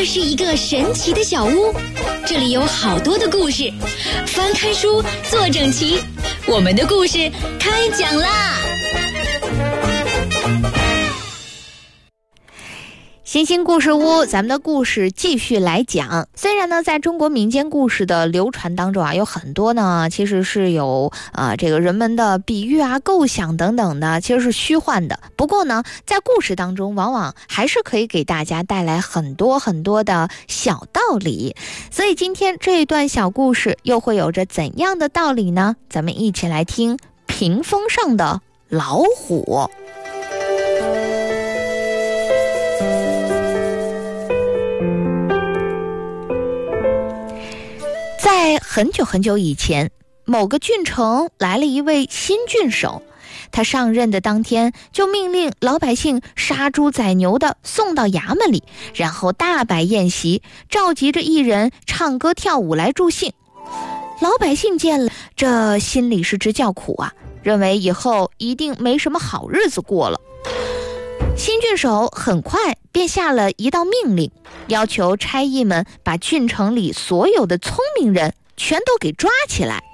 这是一个神奇的小屋，这里有好多的故事，翻开书，坐整齐，我们的故事开讲啦！ 星星故事屋，咱们的故事继续来讲。虽然呢，在中国民间故事的流传当中啊，有很多呢，其实是有这个人们的比喻啊、构想等等的，其实是虚幻的。不过呢，在故事当中，往往还是可以给大家带来很多很多的小道理。所以今天这一段小故事又会有着怎样的道理呢？咱们一起来听屏风上的老虎。在很久很久以前，某个郡城来了一位新郡守，他上任的当天就命令老百姓杀猪宰牛的送到衙门里，然后大摆宴席，召集着艺人唱歌跳舞来助兴。老百姓见了，这心里是直叫苦啊，认为以后一定没什么好日子过了。新郡守很快便下了一道命令，要求差役们把郡城里所有的聪明人全都给抓起来。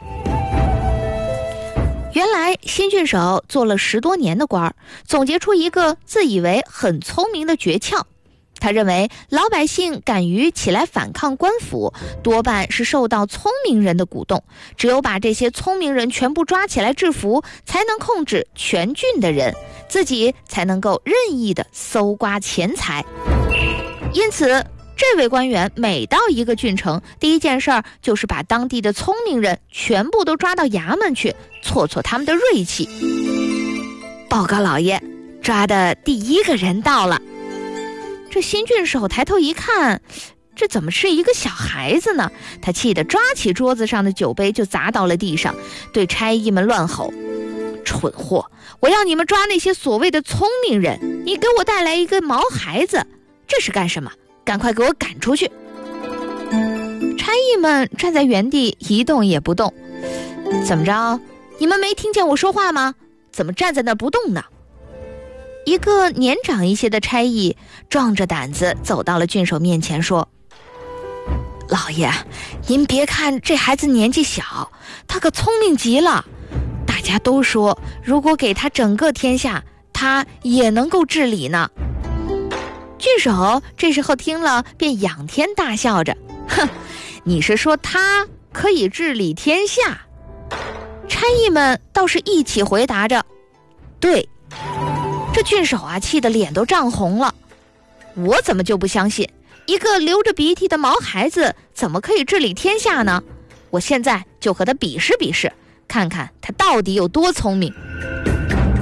原来新郡守做了10多年的官，总结出一个自以为很聪明的诀窍。他认为老百姓敢于起来反抗官府，多半是受到聪明人的鼓动，只有把这些聪明人全部抓起来制服，才能控制全郡的人，自己才能够任意的搜刮钱财。因此这位官员每到一个郡城，第一件事就是把当地的聪明人全部都抓到衙门去，挫挫他们的锐气。报告老爷，抓的第一个人到了。这新郡守抬头一看，这怎么是一个小孩子呢？他气得抓起桌子上的酒杯就砸到了地上，对差役们乱吼：蠢货，我要你们抓那些所谓的聪明人，你给我带来一个毛孩子，这是干什么？赶快给我赶出去！差役们站在原地一动也不动。怎么着？你们没听见我说话吗？怎么站在那儿不动呢？一个年长一些的差役壮着胆子走到了郡守面前说：老爷，您别看这孩子年纪小，他可聪明极了，大家都说如果给他整个天下，他也能够治理呢。郡守这时候听了便仰天大笑着：哼，你是说他可以治理天下？差役们倒是一起回答着：对。这郡守啊，气得脸都涨红了。我怎么就不相信，一个流着鼻涕的毛孩子怎么可以治理天下呢？我现在就和他比试比试，看看他到底有多聪明。